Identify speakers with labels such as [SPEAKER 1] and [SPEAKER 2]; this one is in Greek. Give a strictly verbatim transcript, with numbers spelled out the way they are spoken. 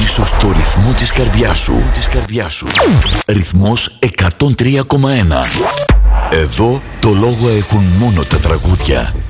[SPEAKER 1] πίσω στο ρυθμό της καρδιάς σου. Της καρδιάς σου. Ρυθμός εκατόν τρία κόμμα ένα. Εδώ το λόγο έχουν μόνο τα τραγούδια.